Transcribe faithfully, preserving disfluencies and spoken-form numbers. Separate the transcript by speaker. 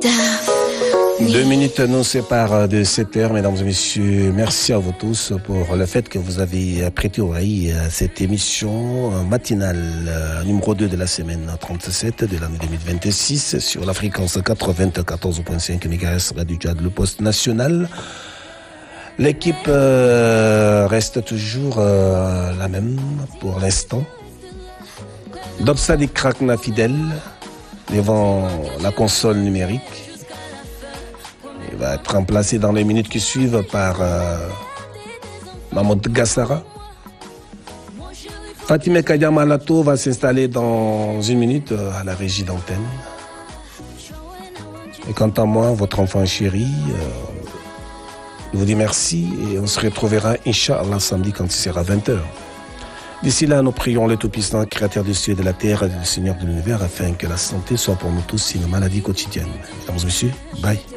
Speaker 1: Deux minutes nous séparent de sept heures, mesdames et messieurs. Merci à vous tous pour le fait que vous avez prêté oreille à cette émission matinale numéro deux de la semaine trente-sept de l'année deux mille vingt-six sur la fréquence quatre-vingt-quatorze virgule cinq mégahertz Radio Tchad, le poste national. L'équipe euh, reste toujours euh, la même pour l'instant. Dobsadi Krakna fidèle devant la console numérique. Il va être remplacé dans les minutes qui suivent par euh, Mahmoud Gassara. Fatima Kadiamalato va s'installer dans une minute à la régie d'antenne. Et quant à moi, votre enfant chéri, euh, je vous dis merci et on se retrouvera, Inch'Allah, samedi quand il sera vingt heures. D'ici là, nous prions le Tout-Puissant, Créateur du ciel et de la terre et le Seigneur de l'univers, afin que la santé soit pour nous tous une maladie quotidienne. Mesdames et messieurs, bye.